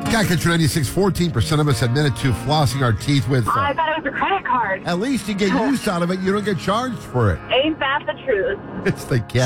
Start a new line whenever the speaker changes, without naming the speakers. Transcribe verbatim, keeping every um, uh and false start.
Guy Country ninety-six, fourteen percent of us admitted to flossing our teeth with. Uh,
I thought it was a credit card.
At least you get use out of it. You don't get charged for it.
Ain't that the truth?
It's the cat.